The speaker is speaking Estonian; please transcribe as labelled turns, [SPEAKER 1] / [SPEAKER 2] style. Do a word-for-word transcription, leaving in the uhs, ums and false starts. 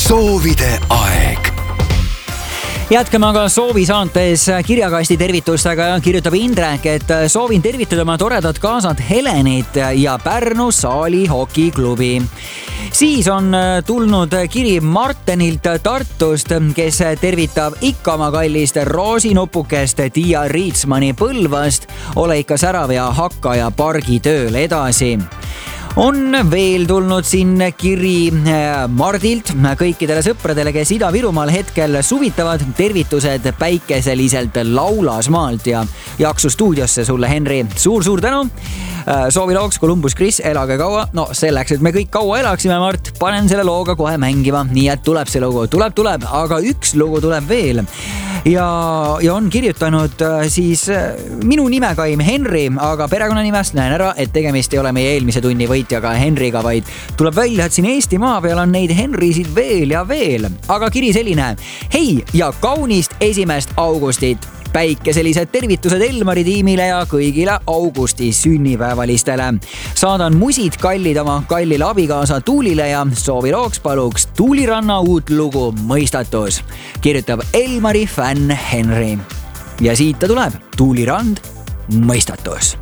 [SPEAKER 1] soovide aeg.
[SPEAKER 2] Jätkame aga soovisaantes kirjakasti tervitustega ja kirjutab Indrek, et soovin tervitada oma toredat kaasat Helenit ja Pärnu Saali hokiklubi. Siis on tulnud kiri Martenilt Tartust, kes tervitab ikka oma kallist roosinupukest Tiia Riitsmani Põlvast. Ole ikka särav ja hakka ja pargi tööl edasi. On veel tulnud siin kiri Mardilt kõikidele sõpradele, kes Ida-Virumaal hetkel suvitavad. Tervitused päikeseliselt Laulasmaalt ja Jaksu stuudiosse sulle, Henri. Suur-suur tänu. Soovilooks Columbus Chris, elage kaua. No selleks, et me kõik kaua elaksime, Mart, panen selle looga kohe mängima. Nii et tuleb see lugu, tuleb, tuleb, aga üks lugu tuleb veel. Ja, ja on kirjutanud siis minu nimekaim Henri, aga perekonnanimest näen ära, et tegemist ei ole meie eelmise tunni võitjaga Henriga, vaid tuleb välja, et siin Eestimaa peal on neid Henrisid veel ja veel. Aga kiri selline: hei ja kaunist esimest augustit! Päikeselised tervitused Elmari tiimile ja kõigile augusti sünnipäevalistele. Saadan musid kallid oma kallile abikaasa Tuulile ja soovilooks paluks Tuuliranna uut lugu Mõistatus. Kirjutab Elmari fänn Henri. Ja siit ta tuleb, Tuulirand, Mõistatus.